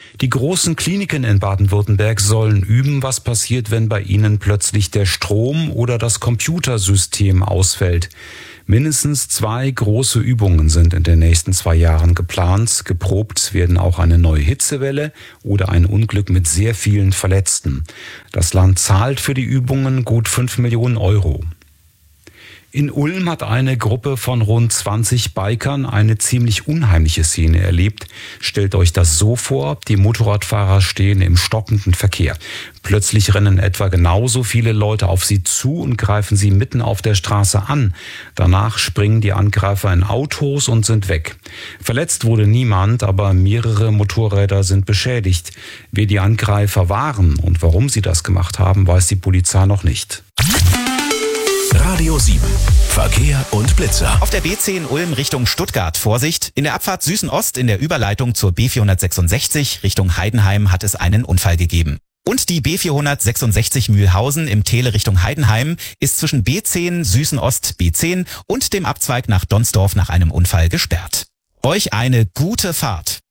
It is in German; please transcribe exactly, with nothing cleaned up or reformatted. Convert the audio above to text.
Die großen Kliniken in Baden-Württemberg sollen üben, was passiert, wenn bei ihnen plötzlich der Strom oder das Computersystem ausfällt. Mindestens zwei große Übungen sind in den nächsten zwei Jahren geplant. Geprobt werden auch eine neue Hitzewelle oder ein Unglück mit sehr vielen Verletzten. Das Land zahlt für die Übungen gut fünf Millionen Euro. In Ulm hat eine Gruppe von rund zwanzig Bikern eine ziemlich unheimliche Szene erlebt. Stellt euch das so vor, die Motorradfahrer stehen im stockenden Verkehr. Plötzlich rennen etwa genauso viele Leute auf sie zu und greifen sie mitten auf der Straße an. Danach springen die Angreifer in Autos und sind weg. Verletzt wurde niemand, aber mehrere Motorräder sind beschädigt. Wer die Angreifer waren und warum sie das gemacht haben, weiß die Polizei noch nicht. Radio sieben. Verkehr und Blitzer. Auf der B zehn Ulm Richtung Stuttgart. Vorsicht! In der Abfahrt Süßen-Ost in der Überleitung zur B vierhundertsechsundsechzig Richtung Heidenheim hat es einen Unfall gegeben. Und die B vierhundertsechsundsechzig Mühlhausen im Tele Richtung Heidenheim ist zwischen B zehn Süßen-Ost B zehn und dem Abzweig nach Donsdorf nach einem Unfall gesperrt. Euch eine gute Fahrt!